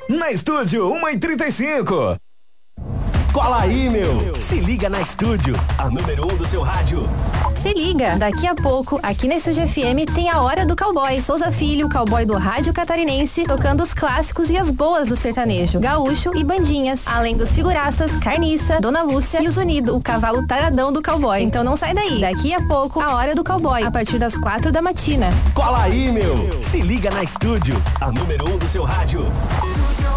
Na Estúdio 1h35. Cola aí, meu! Se liga na Estúdio, a número 1 do seu rádio. Se liga, daqui a pouco, aqui na Estúdio FM tem a Hora do Cowboy. Souza Filho, cowboy do rádio catarinense, tocando os clássicos e as boas do sertanejo, gaúcho e bandinhas. Além dos figuraças, Carniça, Dona Lúcia e os Unidos, o cavalo taradão do cowboy. Então não sai daí, daqui a pouco, a Hora do Cowboy, a partir das 4 da matina. Cola aí, meu! Se liga na Estúdio, a número 1 do seu rádio.